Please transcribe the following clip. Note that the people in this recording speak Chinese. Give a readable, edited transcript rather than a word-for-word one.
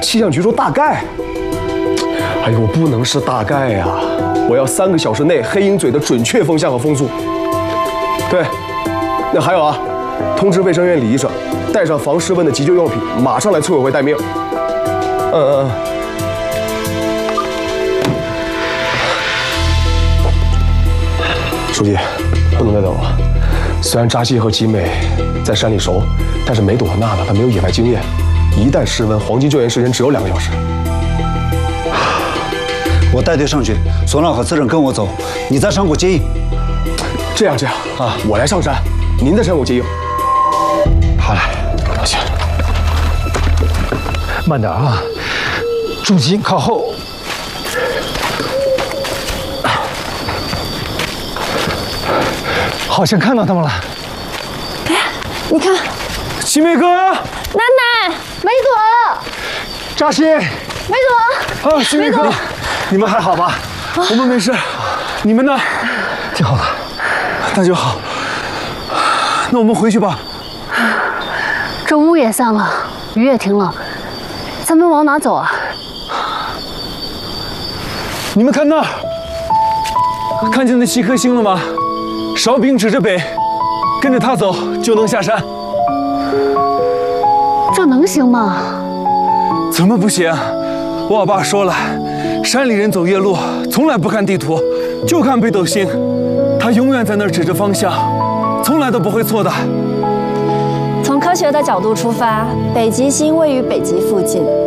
气象局说大概。哎呦，我不能是大概呀，我要3个小时内黑鹰嘴的准确风向和风速。对，那还有啊，通知卫生院李医生，带上防湿温的急救用品，马上来村委会待命。书记，不能再等了。虽然扎西和吉美在山里熟，但是梅朵和娜娜她没有野外经验，一旦失温，黄金救援时间只有2个小时。 我带队上去，索朗和次长跟我走，你在山谷接应。 这样啊，我来上山，您在山谷接应。好嘞，行。 慢点啊，重心靠后。好像看到他们了。 哎，你看， 齐美哥， 奶奶，梅朵， 扎西， 梅朵， 啊，齐美哥，你们还好吧？我们没事，你们呢？挺好的，那就好。那我们回去吧。 这雾也散了，雨也停了，咱们往哪走啊？ 你们看那儿，看见那7颗星了吗？哨兵指着北，跟着他走就能下山。 这能行吗？ 怎么不行？我老爸说了，山里人走夜路从来不看地图，就看北斗星。他永远在那儿指着方向，从来都不会错的。 从科学的角度出发，北极星位于北极附近，